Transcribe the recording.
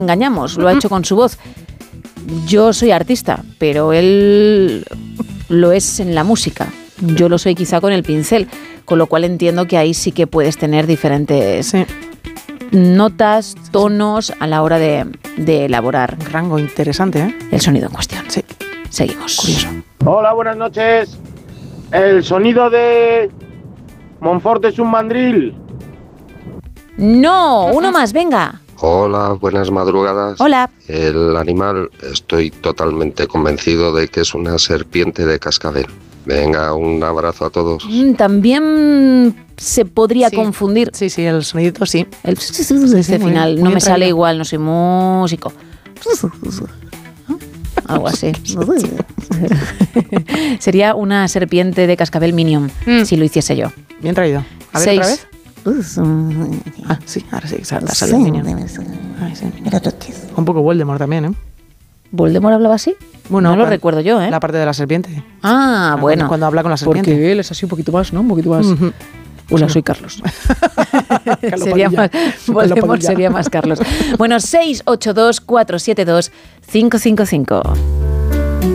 engañamos, lo ha hecho con su voz. Yo soy artista, pero él lo es en la música. Yo lo soy quizá con el pincel, con lo cual entiendo que ahí sí que puedes tener diferentes notas, tonos a la hora de elaborar. Un rango interesante, el sonido en cuestión. Sí. Seguimos. Curioso. Hola, buenas noches. El sonido de Monfort es un mandril. No, uno más, venga. Hola, buenas madrugadas. Hola. El animal, estoy totalmente convencido de que es una serpiente de cascabel. Venga, un abrazo a todos. También se podría confundir. Sí, el sonidito sí. Este final no me sale igual, no soy músico. Algo así. Sería una serpiente de cascabel Minion, si lo hiciese yo. Bien traído. A ver, 6. otra vez. Sí, ahora sí, sale el Minion. Un poco Voldemort también, ¿eh? ¿Voldemort hablaba así? Bueno, no lo recuerdo yo, ¿eh? La parte de la serpiente. Bueno. Cuando habla con la serpiente. Porque él es así un poquito más, ¿no? Un poquito más... Hola, soy Carlos. Sería más, Voldemort sería más Carlos. Bueno, 682-472-555.